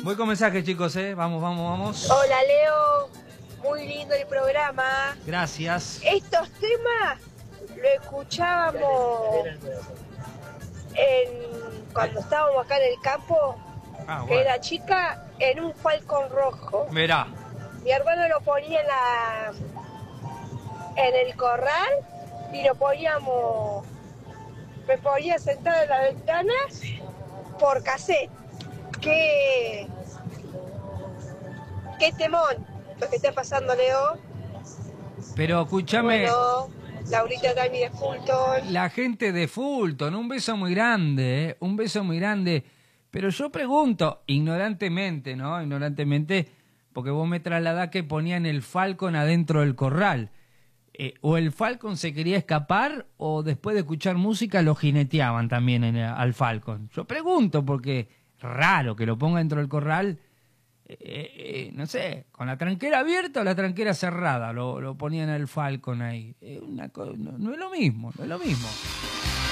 Voy con mensajes, chicos, ¿eh? Vamos, vamos, vamos. Hola, Leo. Muy lindo el programa. Gracias. Estos temas lo escuchábamos cuando estábamos acá en el campo, Ah, que bueno. era chica, en un falcón rojo. Mirá. Mi hermano lo ponía en el corral y lo poníamos. Me ponía sentada en la ventana por cassette. Qué temón lo que está pasando, Leo. Pero escúchame, Bueno, Laurita Dani de Fulton. la gente de Fulton, un beso muy grande, ¿eh? Un beso muy grande. Pero yo pregunto, ignorantemente, ¿no? Ignorantemente, porque vos me trasladás que ponían el Falcon adentro del corral. O el Falcon se quería escapar, o después de escuchar música lo jineteaban también al Falcon. Yo pregunto, porque raro que lo ponga dentro del corral, no sé, con la tranquera abierta o la tranquera cerrada, lo ponían al Falcon ahí. No es lo mismo, no es lo mismo.